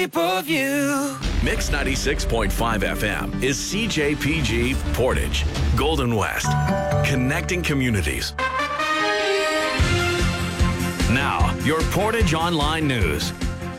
of you. Mix 96.5 FM is CJPG Portage, Golden West, connecting communities. Now, your Portage Online News.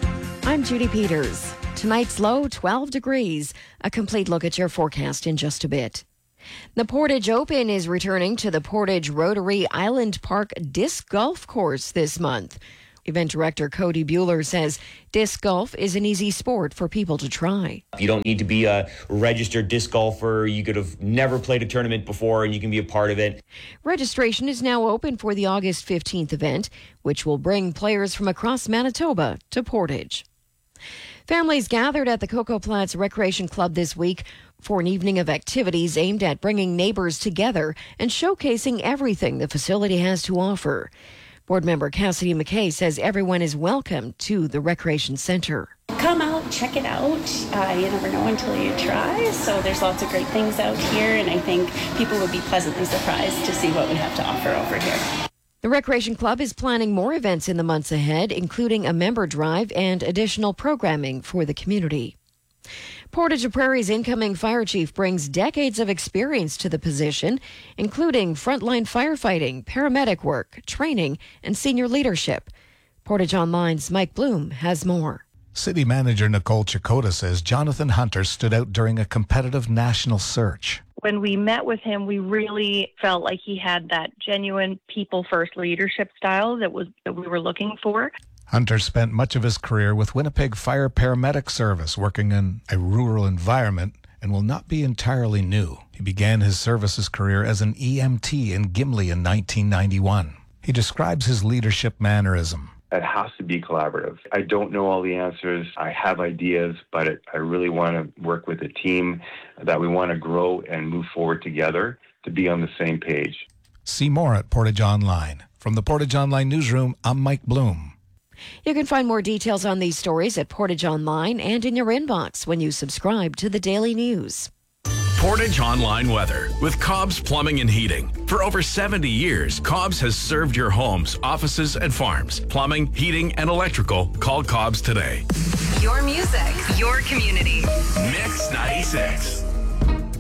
I'm Judy Peters. Tonight's low, 12 degrees. A complete look at your forecast in just a bit. The Portage Open is returning to the Portage Rotary Island Park Disc Golf Course this month. Event director Cody Bueller says disc golf is an easy sport for people to try. You don't need to be a registered disc golfer. You could have never played a tournament before and you can be a part of it. Registration is now open for the August 15th event, which will bring players from across Manitoba to Portage. Families gathered at the Cocoa Platts Recreation Club this week for an evening of activities aimed at bringing neighbors together and showcasing everything the facility has to offer. Board member Cassidy McKay says everyone is welcome to the Recreation Center. Come out, check it out. You never know until you try. So there's lots of great things out here, and I think people would be pleasantly surprised to see what we have to offer over here. The Recreation Club is planning more events in the months ahead, including a member drive and additional programming for the community. Portage Prairie's incoming fire chief brings decades of experience to the position, including frontline firefighting, paramedic work, training, and senior leadership. Portage Online's Mike Bloom has more. City Manager Nicole Chakota says Jonathan Hunter stood out during a competitive national search. When we met with him, we really felt like he had that genuine people-first leadership style that we were looking for. Hunter spent much of his career with Winnipeg Fire Paramedic Service, working in a rural environment, and will not be entirely new. He began his services career as an EMT in Gimli in 1991. He describes his leadership mannerism. It has to be collaborative. I don't know all the answers. I have ideas, but I really want to work with a team that we want to grow and move forward together to be on the same page. See more at Portage Online. From the Portage Online Newsroom, I'm Mike Bloom. You can find more details on these stories at Portage Online and in your inbox when you subscribe to the Daily News. Portage Online Weather with Cobb's Plumbing and Heating. For over 70 years, Cobb's has served your homes, offices, and farms. Plumbing, heating, and electrical. Call Cobb's today. Your music, your community. Mix 96.